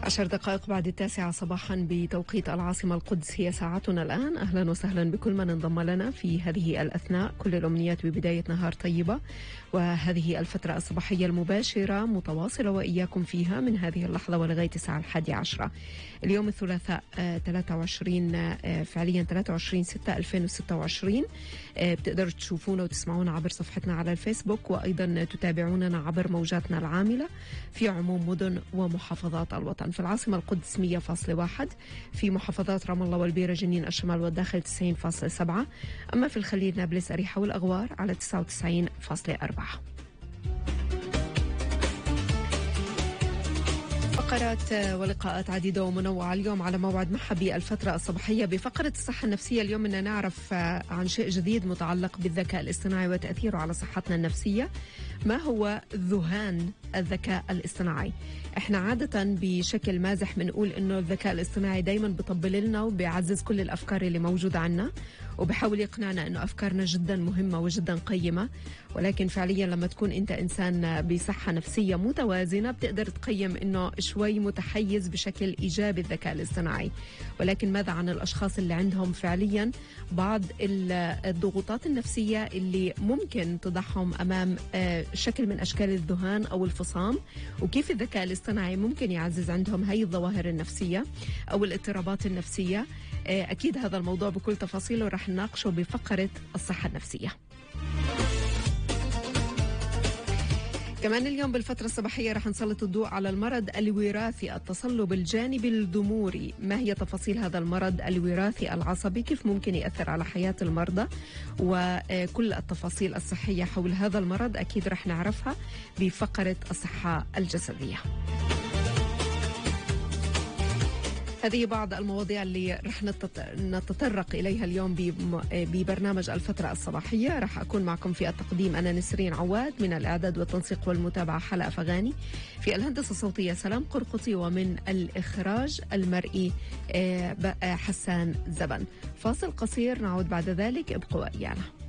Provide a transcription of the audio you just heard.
10 دقائق بعد 9 صباحا بتوقيت العاصمة القدس، هي ساعتنا الآن. أهلا وسهلا بكل من انضم لنا في هذه الأثناء. كل الأمنيات ببداية نهار طيبة، وهذه الفترة الصباحية المباشرة متواصلة وإياكم فيها من هذه اللحظة ولغاية الساعة 11. اليوم الثلاثاء 23 فعليا 23/6/2026. بتقدروا تشوفونا وتسمعونا عبر صفحتنا على الفيسبوك، وأيضا تتابعوننا عبر موجاتنا العاملة في عموم مدن ومحافظات الوطن. في العاصمة القدس 100.1، في محافظات رام الله والبيرة جنين الشمال والداخل 90.7، أما في الخليل نابلس أريحة والأغوار على 99.4. فقرات ولقاءات عديدة ومنوعة اليوم على موعد محبي الفترة الصباحية. بفقرة الصحة النفسية اليوم بدنا نعرف عن شيء جديد متعلق بالذكاء الاصطناعي وتأثيره على صحتنا النفسية. ما هو ذهان الذكاء الاصطناعي؟ احنا عادة بشكل مازح بنقول انه الذكاء الاصطناعي دايما بيطبل لنا وبيعزز كل الافكار اللي موجودة عنا، وبحاول يقنعنا انه افكارنا جدا مهمة وجدا قيمة، ولكن فعليا لما تكون انت انسان بصحة نفسية متوازنة بتقدر تقيم انه شوي متحيز بشكل ايجابي الذكاء الاصطناعي. ولكن ماذا عن الاشخاص اللي عندهم فعليا بعض الضغوطات النفسية اللي ممكن تضعهم امام شكل من اشكال الذهان او الفصام، وكيف الذكاء الاصطناعي ممكن يعزز عندهم هاي الظواهر النفسية او الاضطرابات النفسية؟ اكيد هذا الموضوع بكل تفاصيله رح نناقشه بفقرة الصحة النفسية. كمان اليوم بالفترة الصباحية رح نسلط الضوء على المرض الوراثي، التصلب الجانبي الذموري. ما هي تفاصيل هذا المرض الوراثي العصبي؟ كيف ممكن يأثر على حياة المرضى؟ وكل التفاصيل الصحية حول هذا المرض أكيد رح نعرفها بفقرة الصحة الجسدية. هذه بعض المواضيع اللي رح نتطرق إليها اليوم ببرنامج الفترة الصباحية. رح أكون معكم في التقديم أنا نسرين عواد، من الإعداد والتنسيق والمتابعة حلقة فغاني، في الهندسة الصوتية سلام قرقطي، ومن الإخراج المرئي حسان زبن. فاصل قصير نعود بعد ذلك، ابقوا ويانا.